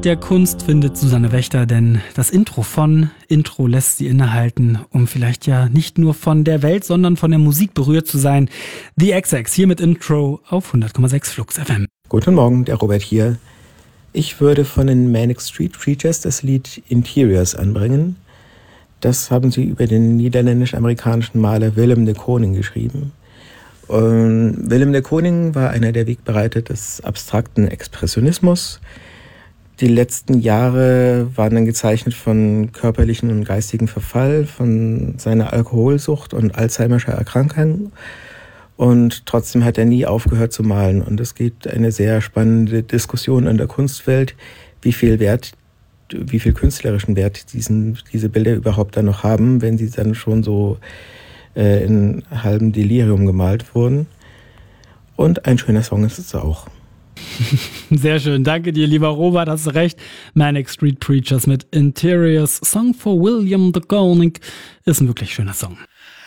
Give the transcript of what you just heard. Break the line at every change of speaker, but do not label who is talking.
Welt der Kunst findet Susanne Wächter denn das Intro lässt sie innehalten, um vielleicht ja nicht nur von der Welt, sondern von der Musik berührt zu sein. The XX hier mit Intro auf 100,6 Flux FM.
Guten Morgen, der Robert hier. Ich würde von den Manic Street Preachers das Lied Interiors anbringen. Das haben sie über den niederländisch-amerikanischen Maler Willem de Kooning geschrieben. Willem de Kooning war einer der Wegbereiter des abstrakten Expressionismus. Die letzten Jahre waren dann gezeichnet von körperlichen und geistigen Verfall, von seiner Alkoholsucht und Alzheimerscher Erkrankung. Und trotzdem hat er nie aufgehört zu malen. Und es gibt eine sehr spannende Diskussion in der Kunstwelt, wie viel künstlerischen Wert diese Bilder überhaupt dann noch haben, wenn sie dann schon so in halbem Delirium gemalt wurden. Und ein schöner Song ist es auch.
Sehr schön, danke dir, lieber Robert, hast du recht. Manic Street Preachers mit Interiors, Song for William de Kooning, ist ein wirklich schöner Song.